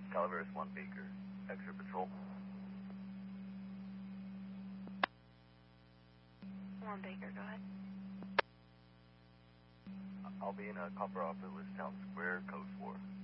Calaveras 1 Baker. Extra patrol. 1 Baker, go ahead. I'll be in a Copper off at Town Square, code 4.